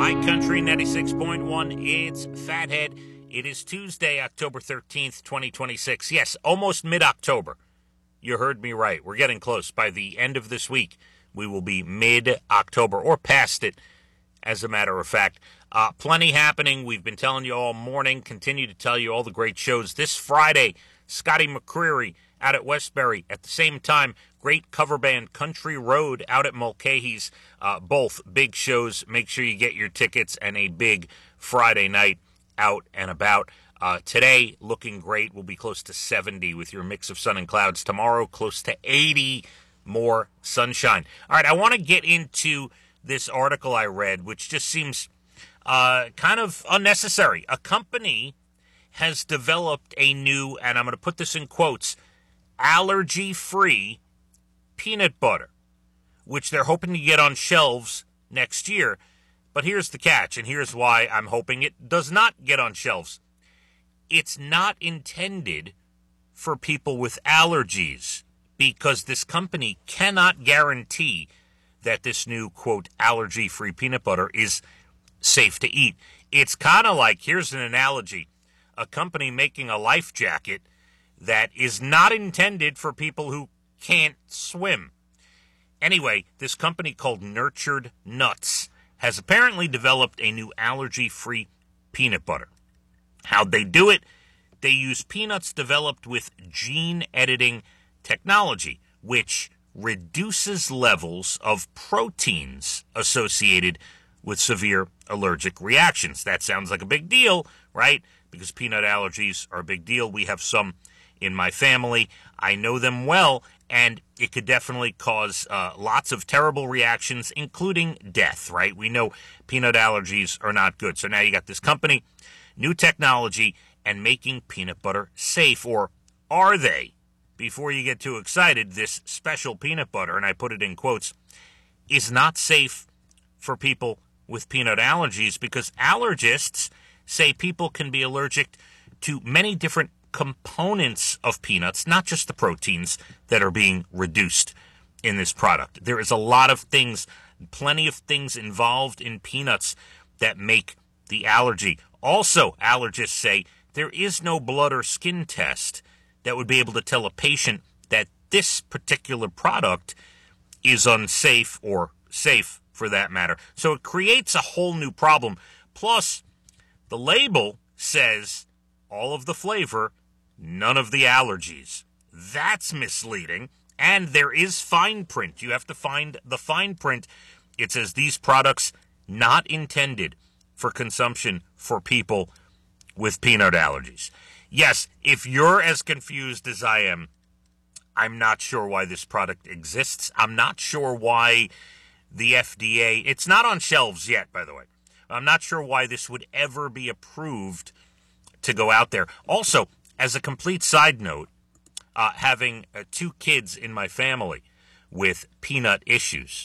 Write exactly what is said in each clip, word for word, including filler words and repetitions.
My Country ninety-six point one, it's Fathead. It is Tuesday, October thirteenth, twenty twenty-six. Yes, almost mid-October. You heard me right. We're getting close. By the end of this week, we will be mid-October, or past it, as a matter of fact. Uh, plenty happening. We've been telling you all morning, continue to tell you all the great shows. This Friday, Scotty McCreery out at Westbury. At the same time, great cover band Country Road out at Mulcahy's. Uh, both big shows. Make sure you get your tickets, and a big Friday night out and about. Uh, today, looking great. We'll be close to seventy with your mix of sun and clouds. Tomorrow, close to eighty, more sunshine. All right, I want to get into this article I read, which just seems uh, kind of unnecessary. A company has developed a new, and I'm going to put this in quotes, allergy-free peanut butter, which they're hoping to get on shelves next year. But here's the catch, and here's why I'm hoping it does not get on shelves. It's not intended for people with allergies, because this company cannot guarantee that this new, quote, allergy-free peanut butter is safe to eat. It's kind of like, here's an analogy, a company making a life jacket that is not intended for people who can't swim. Anyway, this company called Nurtured Nuts has apparently developed a new allergy-free peanut butter. How'd they do it? They use peanuts developed with gene editing technology, which reduces levels of proteins associated with severe allergic reactions. That sounds like a big deal, right? Because peanut allergies are a big deal. We have some in my family. I know them well, and it could definitely cause uh, lots of terrible reactions, including death, right? We know peanut allergies are not good. So now you got this company, new technology, and making peanut butter safe. Or are they? Before you get too excited, this special peanut butter, and I put it in quotes, is not safe for people with peanut allergies, because allergists say people can be allergic to many different components of peanuts, not just the proteins that are being reduced in this product. There is a lot of things, plenty of things involved in peanuts that make the allergy. Also, allergists say there is no blood or skin test that would be able to tell a patient that this particular product is unsafe, or safe for that matter. So it creates a whole new problem. Plus, the label says all of the flavor, none of the allergies. That's misleading. And there is fine print. You have to find the fine print. It says these products not intended for consumption for people with peanut allergies. Yes, if you're as confused as I am, I'm not sure why this product exists. I'm not sure why the F D A, it's not on shelves yet, by the way. I'm not sure why this would ever be approved to go out there. Also, as a complete side note, uh, having uh, two kids in my family with peanut issues,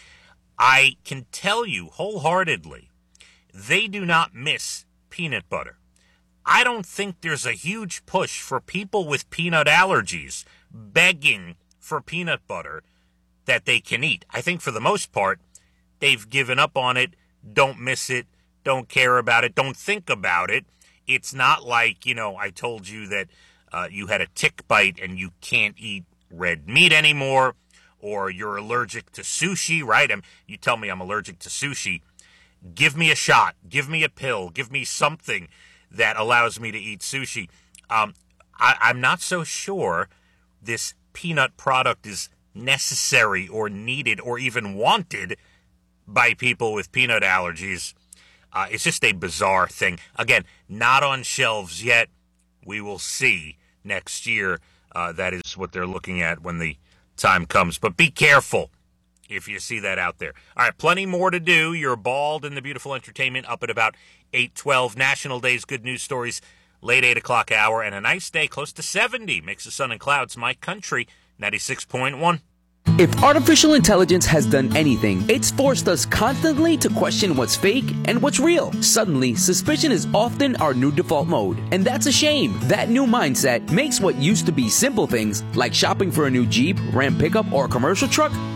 I can tell you wholeheartedly, they do not miss peanut butter. I don't think there's a huge push for people with peanut allergies begging for peanut butter that they can eat. I think for the most part, they've given up on it, don't miss it, don't care about it, don't think about it. It's not like, you know, I told you that uh, you had a tick bite and you can't eat red meat anymore, or you're allergic to sushi, right? I'm, you tell me I'm allergic to sushi. Give me a shot. Give me a pill. Give me something that allows me to eat sushi. Um, I, I'm not so sure this peanut product is necessary or needed or even wanted by people with peanut allergies. Uh, it's just a bizarre thing. Again, not on shelves yet. We will see next year. Uh, that is what they're looking at when the time comes. But be careful if you see that out there. All right, plenty more to do. You're Bald and the Beautiful Entertainment up at about eight twelve. National Days, good news stories, late eight o'clock hour, and a nice day close to seventy. Mix of sun and clouds. My Country ninety-six point one. If artificial intelligence has done anything, it's forced us constantly to question what's fake and what's real. Suddenly, suspicion is often our new default mode, and that's a shame. That new mindset makes what used to be simple things, like shopping for a new Jeep, Ram pickup, or commercial truck,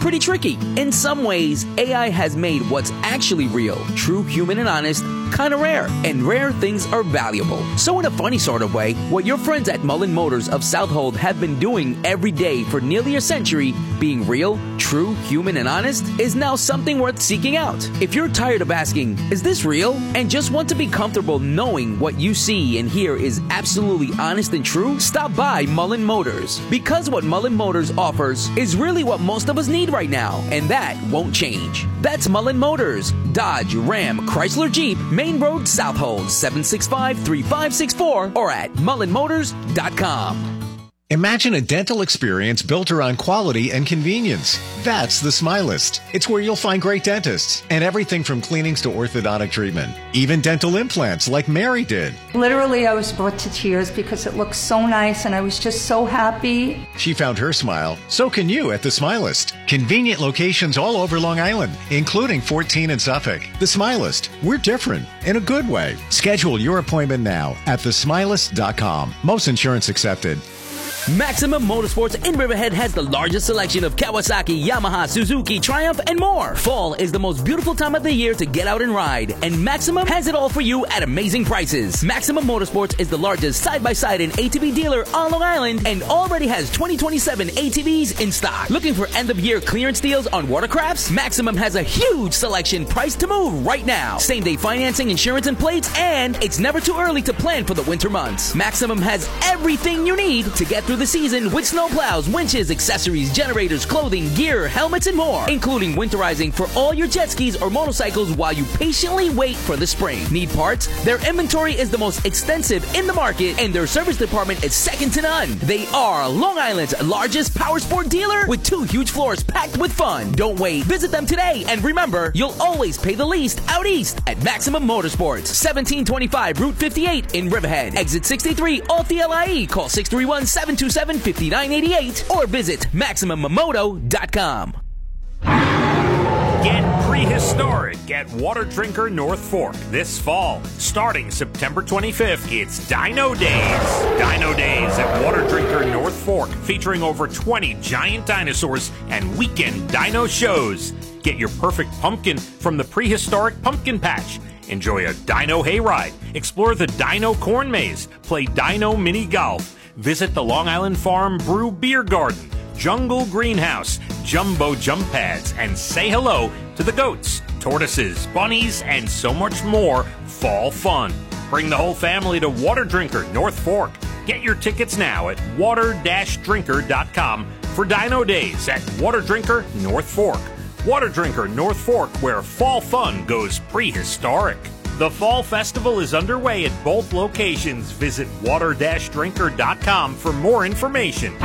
pretty tricky. In some ways, A I has made what's actually real, true, human, and honest, kind of rare. And rare things are valuable. So in a funny sort of way, what your friends at Mullen Motors of Southold have been doing every day for nearly a century, being real, true, human, and honest, is now something worth seeking out. If you're tired of asking, is this real? And just want to be comfortable knowing what you see and hear is absolutely honest and true, stop by Mullen Motors. Because what Mullen Motors offers is really what most of us need right now, and that won't change. That's Mullen Motors, Dodge, Ram, Chrysler, Jeep, Main Road, Southold, seven six five, three five six four, or at mullen motors dot com. Imagine a dental experience built around quality and convenience. That's the Smilist. It's where you'll find great dentists and everything from cleanings to orthodontic treatment. Even dental implants like Mary did. Literally, I was brought to tears because it looked so nice and I was just so happy. She found her smile. So can you at the Smilist. Convenient locations all over Long Island, including fourteen in Suffolk. The Smilist. We're different in a good way. Schedule your appointment now at the smilist dot com. Most insurance accepted. Maximum Motorsports in Riverhead has the largest selection of Kawasaki, Yamaha, Suzuki, Triumph, and more. Fall is the most beautiful time of the year to get out and ride, and Maximum has it all for you at amazing prices. Maximum Motorsports is the largest side-by-side and A T V dealer on Long Island and already has twenty twenty-seven A T Vs in stock. Looking for end-of-year clearance deals on watercrafts? Maximum has a huge selection priced to move right now. Same-day financing, insurance, and plates, and it's never too early to plan for the winter months. Maximum has everything you need to get through the season with snowplows, winches, accessories, generators, clothing, gear, helmets, and more, including winterizing for all your jet skis or motorcycles while you patiently wait for the spring. Need parts? Their inventory is the most extensive in the market, and their service department is second to none. They are Long Island's largest power sport dealer with two huge floors packed with fun. Don't wait. Visit them today, and remember, you'll always pay the least out east at Maximum Motorsports, seventeen twenty-five Route fifty-eight in Riverhead. Exit sixty-three off the L I E. Call six three one, seven two seven, five nine eight eight or visit maximum moto dot com. Get prehistoric at Water Drinker North Fork this fall. Starting September twenty-fifth, it's Dino Days. Dino Days at Water Drinker North Fork, featuring over twenty giant dinosaurs and weekend dino shows. Get your perfect pumpkin from the prehistoric pumpkin patch. Enjoy a dino hayride. Explore the dino corn maze. Play dino mini golf. Visit the Long Island Farm Brew Beer Garden, Jungle Greenhouse, Jumbo Jump Pads, and say hello to the goats, tortoises, bunnies, and so much more fall fun. Bring the whole family to Water Drinker North Fork. Get your tickets now at water dash drinker dot com for Dino Days at Water Drinker North Fork. Water Drinker North Fork, where fall fun goes prehistoric. The Fall Festival is underway at both locations. Visit water dash drinker dot com for more information.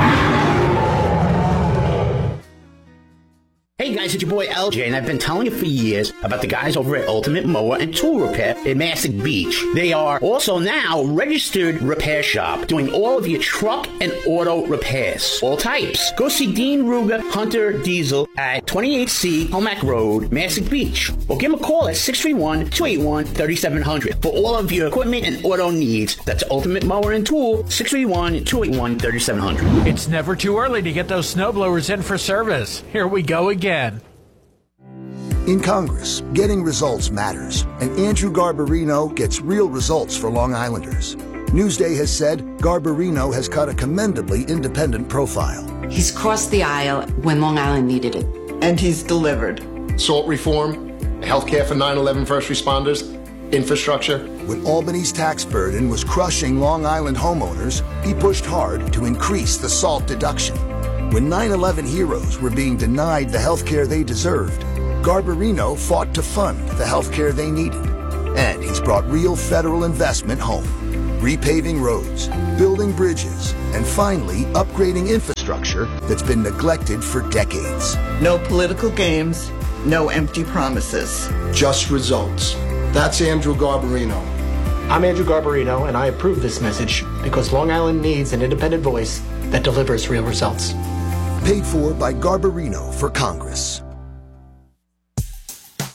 Hey guys, it's your boy L J, and I've been telling you for years about the guys over at Ultimate Mower and Tool Repair in Massac Beach. They are also now registered repair shop, doing all of your truck and auto repairs, all types. Go see Dean Ruger Hunter Diesel at twenty-eight C Homack Road, Massac Beach, or give him a call at six three one, two eight one, three seven zero zero for all of your equipment and auto needs. That's Ultimate Mower and Tool, six three one, two eight one, three seven zero zero. It's never too early to get those snowblowers in for service. Here we go again. In Congress, getting results matters, and Andrew Garbarino gets real results for Long Islanders. Newsday has said Garbarino has cut a commendably independent profile. He's crossed the aisle when Long Island needed it. And he's delivered. Salt reform, healthcare for nine eleven first responders, infrastructure. When Albany's tax burden was crushing Long Island homeowners, he pushed hard to increase the SALT deduction. When nine eleven heroes were being denied the health care they deserved, Garbarino fought to fund the health care they needed. And he's brought real federal investment home. Repaving roads, building bridges, and finally upgrading infrastructure that's been neglected for decades. No political games, no empty promises. Just results. That's Andrew Garbarino. I'm Andrew Garbarino, and I approve this message because Long Island needs an independent voice that delivers real results. Paid for by Garbarino for Congress.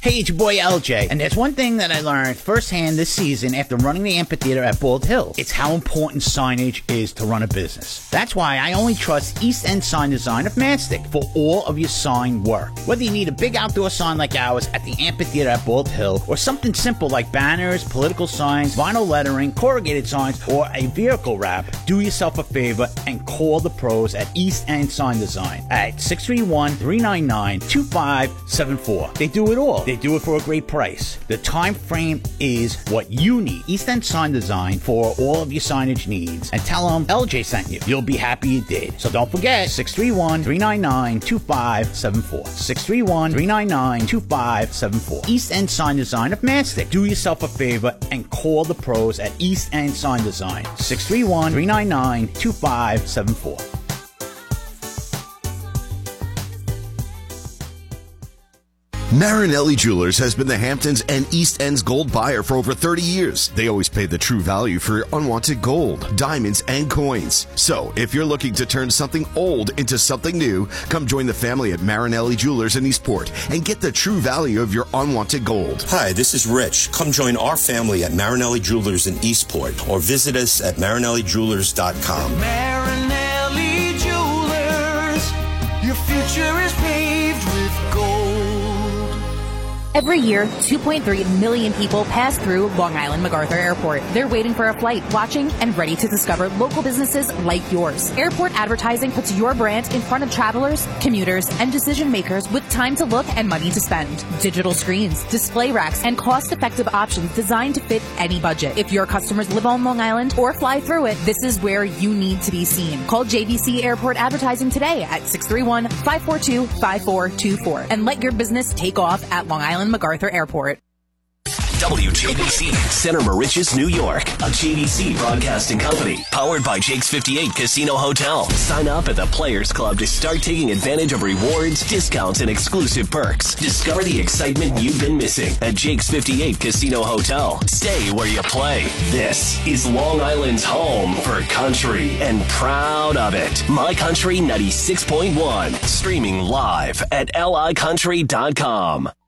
Hey, it's your boy L J, and there's one thing that I learned firsthand this season after running the amphitheater at Bald Hill. It's how important signage is to run a business. That's why I only trust East End Sign Design of Mastic for all of your sign work. Whether you need a big outdoor sign like ours at the amphitheater at Bald Hill, or something simple like banners, political signs, vinyl lettering, corrugated signs, or a vehicle wrap, do yourself a favor and call the pros at East End Sign Design at six three one, three nine nine, two five seven four. They do it all. They do it for a great price. The time frame is what you need. East End Sign Design for all of your signage needs. And tell them L J sent you. You'll be happy you did. So don't forget, six three one, three nine nine, two five seven four. six three one, three nine nine, two five seven four. East End Sign Design of Mastic. Do yourself a favor and call the pros at East End Sign Design. six three one, three nine nine, two five seven four. Marinelli Jewelers has been the Hamptons and East End's gold buyer for over thirty years. They always pay the true value for your unwanted gold, diamonds, and coins. So, if you're looking to turn something old into something new, come join the family at Marinelli Jewelers in Eastport and get the true value of your unwanted gold. Hi, this is Rich. Come join our family at Marinelli Jewelers in Eastport or visit us at marinelli jewelers dot com. Marinelli Jewelers, your future is paved with gold. Every year, two point three million people pass through Long Island MacArthur Airport. They're waiting for a flight, watching, and ready to discover local businesses like yours. Airport advertising puts your brand in front of travelers, commuters, and decision makers with time to look and money to spend. Digital screens, display racks, and cost-effective options designed to fit any budget. If your customers live on Long Island or fly through it, this is where you need to be seen. Call J V C Airport Advertising today at six three one, five four two, five four two four and let your business take off at Long Island MacArthur Airport. W J B C, Center Moriches, New York, a J B C broadcasting company, powered by Jake's fifty-eight Casino Hotel. Sign up at the Players Club to start taking advantage of rewards, discounts, and exclusive perks. Discover the excitement you've been missing at Jake's fifty-eight Casino Hotel. Stay where you play. This is Long Island's home for country, and proud of it. My Country ninety-six point one, streaming live at L I country dot com.